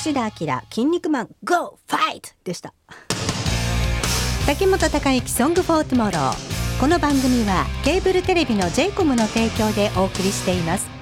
櫛田明筋肉マン GO ファイトでした。 竹本孝之ソングフォートゥモロー。この番組はケーブルテレビの J コムの提供でお送りしています。